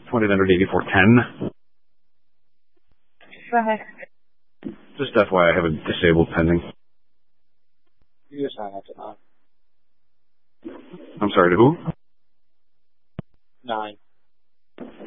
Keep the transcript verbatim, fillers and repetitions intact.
twenty-nine hundred eighty-four ten. Go ahead. Just F Y I, I have a disabled pending. You just hang up to nine. I'm sorry, to who? Nine.